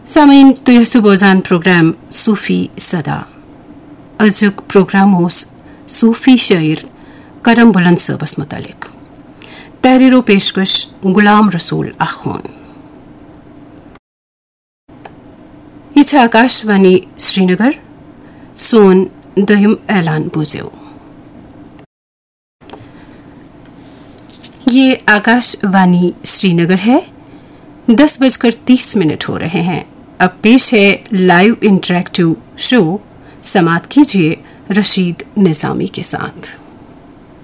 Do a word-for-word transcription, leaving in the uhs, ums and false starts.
सामीन तो यह सुबोजान प्रोग्राम सूफी सदा अजुक प्रोग्राम ओस सूफी शायर करम बुलंद सबस मुतालिक तहरीरो पेशकश गुलाम रसूल आखून। यह आकाशवाणी श्रीनगर सोन दहिम ऐलान बुझो। ये आकाशवाणी श्रीनगर है। दस बजकर तीस मिनट हो रहे हैं। अब पेश है लाइव इंटरैक्टिव शो। समाअत कीजिए रशीद निजामी के साथ।